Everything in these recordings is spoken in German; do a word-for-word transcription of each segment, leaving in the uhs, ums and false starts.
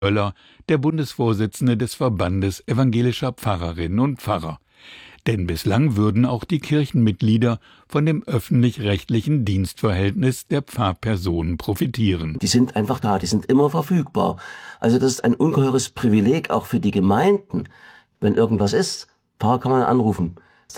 Möller, der Bundesvorsitzende des Verbandes evangelischer Pfarrerinnen und Pfarrer. Denn bislang würden auch die Kirchenmitglieder von dem öffentlich-rechtlichen Dienstverhältnis der Pfarrpersonen profitieren. Die sind einfach da, die sind immer verfügbar. Also das ist ein ungeheures Privileg auch für die Gemeinden. Wenn irgendwas ist, Pfarrer kann man anrufen.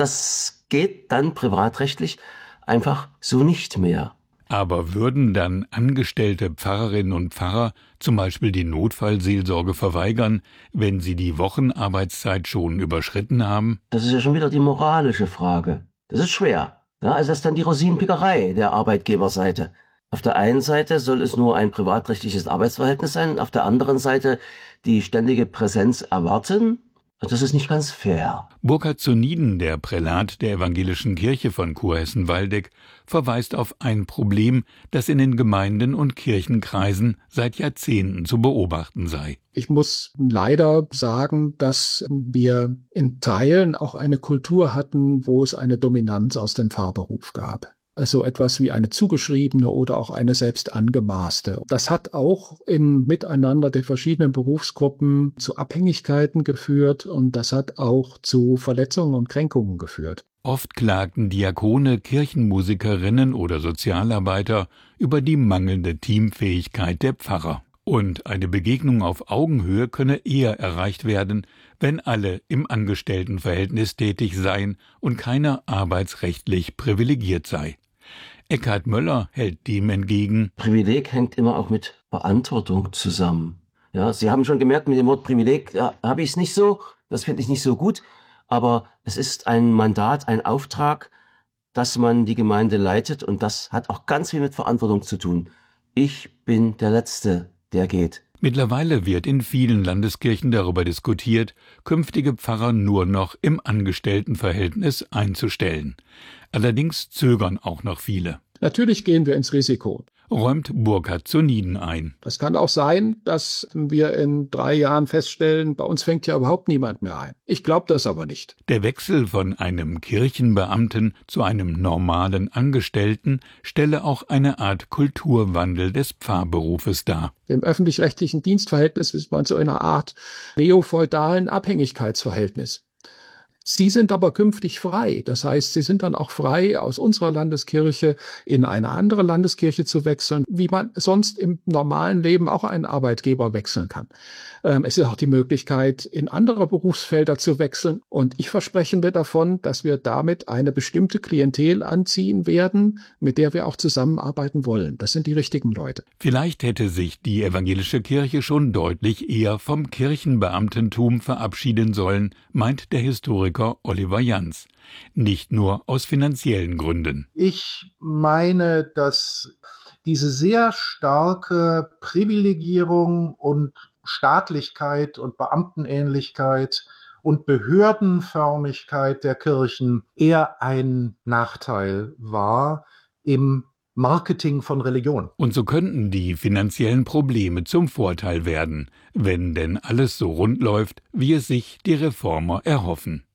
Das geht dann privatrechtlich einfach so nicht mehr. Aber würden dann angestellte Pfarrerinnen und Pfarrer zum Beispiel die Notfallseelsorge verweigern, wenn sie die Wochenarbeitszeit schon überschritten haben? Das ist ja schon wieder die moralische Frage. Das ist schwer. Ja, also das ist dann die Rosinenpickerei der Arbeitgeberseite. Auf der einen Seite soll es nur ein privatrechtliches Arbeitsverhältnis sein, auf der anderen Seite die ständige Präsenz erwarten. Das ist nicht ganz fair. Burkhard Zuniden, der Prälat der Evangelischen Kirche von Kurhessen-Waldeck, verweist auf ein Problem, das in den Gemeinden und Kirchenkreisen seit Jahrzehnten zu beobachten sei. Ich muss leider sagen, dass wir in Teilen auch eine Kultur hatten, wo es eine Dominanz aus dem Pfarrberuf gab. Also etwas wie eine zugeschriebene oder auch eine selbst angemaßte. Das hat auch im Miteinander der verschiedenen Berufsgruppen zu Abhängigkeiten geführt und das hat auch zu Verletzungen und Kränkungen geführt. Oft klagten Diakone, Kirchenmusikerinnen oder Sozialarbeiter über die mangelnde Teamfähigkeit der Pfarrer. Und eine Begegnung auf Augenhöhe könne eher erreicht werden, wenn alle im Angestelltenverhältnis tätig seien und keiner arbeitsrechtlich privilegiert sei. Eckhard Möller hält dem entgegen: Privileg hängt immer auch mit Verantwortung zusammen. Ja, Sie haben schon gemerkt, mit dem Wort Privileg ja, habe ich es nicht so, das finde ich nicht so gut, aber es ist ein Mandat, ein Auftrag, dass man die Gemeinde leitet und das hat auch ganz viel mit Verantwortung zu tun. Ich bin der Letzte, der geht. Mittlerweile wird in vielen Landeskirchen darüber diskutiert, künftige Pfarrer nur noch im Angestelltenverhältnis einzustellen. Allerdings zögern auch noch viele. Natürlich gehen wir ins Risiko, räumt Burkhard Zuniden ein. Es kann auch sein, dass wir in drei Jahren feststellen, bei uns fängt ja überhaupt niemand mehr ein. Ich glaube das aber nicht. Der Wechsel von einem Kirchenbeamten zu einem normalen Angestellten stelle auch eine Art Kulturwandel des Pfarrberufes dar. Im öffentlich-rechtlichen Dienstverhältnis ist man so in einer Art neofeudalen Abhängigkeitsverhältnis. Sie sind aber künftig frei. Das heißt, sie sind dann auch frei, aus unserer Landeskirche in eine andere Landeskirche zu wechseln, wie man sonst im normalen Leben auch einen Arbeitgeber wechseln kann. Ähm, es ist auch die Möglichkeit, in andere Berufsfelder zu wechseln. Und ich verspreche mir davon, dass wir damit eine bestimmte Klientel anziehen werden, mit der wir auch zusammenarbeiten wollen. Das sind die richtigen Leute. Vielleicht hätte sich die evangelische Kirche schon deutlich eher vom Kirchenbeamtentum verabschieden sollen, meint der Historiker Oliver Jans. Nicht nur aus finanziellen Gründen. Ich meine, dass diese sehr starke Privilegierung und Staatlichkeit und Beamtenähnlichkeit und Behördenförmigkeit der Kirchen eher ein Nachteil war im Marketing von Religion. Und so könnten die finanziellen Probleme zum Vorteil werden, wenn denn alles so rund läuft, wie es sich die Reformer erhoffen.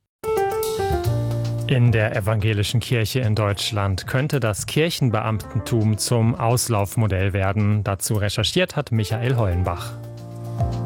In der evangelischen Kirche in Deutschland könnte das Kirchenbeamtentum zum Auslaufmodell werden. Dazu recherchiert hat Michael Hollenbach.